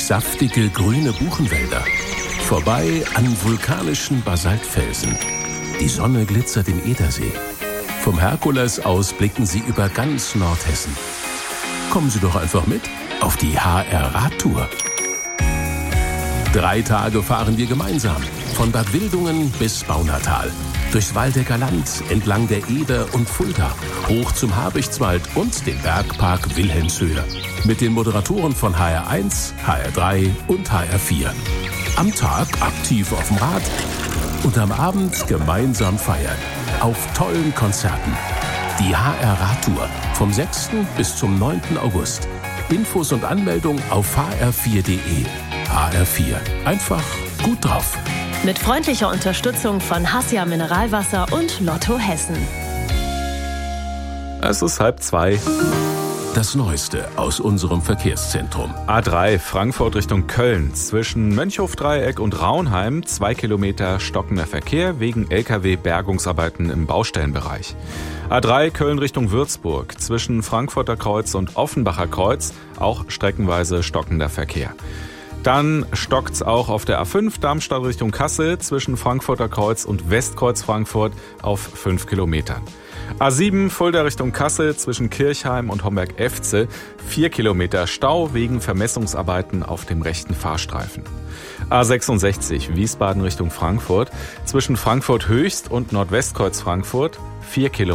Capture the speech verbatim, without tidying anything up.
saftige grüne Buchenwälder, vorbei an vulkanischen Basaltfelsen. Die Sonne glitzert im Edersee. Vom Herkules aus blicken Sie über ganz Nordhessen. Kommen Sie doch einfach mit auf die H R-Radtour. Drei Tage fahren wir gemeinsam, von Bad Wildungen bis Baunatal, durchs Waldecker Land, entlang der Eder und Fulda, hoch zum Habichtswald und den Bergpark Wilhelmshöhe. Mit den Moderatoren von H R eins, H R drei und H R vier. Am Tag aktiv auf dem Rad und am Abend gemeinsam feiern. Auf tollen Konzerten. Die H R-Radtour vom sechsten bis zum neunten August. Infos und Anmeldung auf h r vier punkt de. H R vier. Einfach gut drauf. Mit freundlicher Unterstützung von Hassia Mineralwasser und Lotto Hessen. Es ist halb zwei. Das Neueste aus unserem Verkehrszentrum. A drei Frankfurt Richtung Köln. Zwischen Mönchhofdreieck und Raunheim zwei Kilometer stockender Verkehr wegen L K W-Bergungsarbeiten im Baustellenbereich. A drei Köln Richtung Würzburg. Zwischen Frankfurter Kreuz und Offenbacher Kreuz auch streckenweise stockender Verkehr. Dann stockt's auch auf der A fünf Darmstadt Richtung Kassel zwischen Frankfurter Kreuz und Westkreuz Frankfurt auf fünf Kilometern. A sieben Fulda Richtung Kassel zwischen Kirchheim und Homberg-Efze vier Kilometer Stau wegen Vermessungsarbeiten auf dem rechten Fahrstreifen. A sechsundsechzig Wiesbaden Richtung Frankfurt zwischen Frankfurt Höchst und Nordwestkreuz Frankfurt vier Kilometer.